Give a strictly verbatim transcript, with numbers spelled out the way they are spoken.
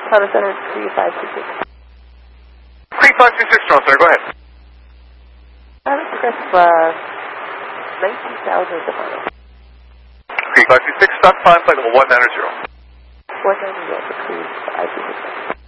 Honda Center, Cree five two six. Cree five two six, Toronto Center, go ahead. I have a progressive, uh, nineteen thousand at the final. Cree five two six, stock time, flight level one nine zero. one ninety, yeah, for Cree five two six.